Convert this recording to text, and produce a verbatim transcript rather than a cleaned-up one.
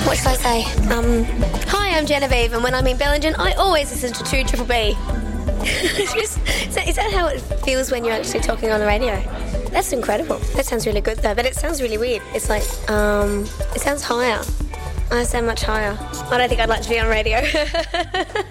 What should I say? Um, hi, I'm Genevieve, and when I'm in Bellingen, I always listen to two Triple B. Just, is, that, is that how it feels when you're actually talking on the radio? That's incredible. That sounds really good, though, but it sounds really weird. It's like, um, it sounds higher. I sound much higher. I don't think I'd like to be on radio.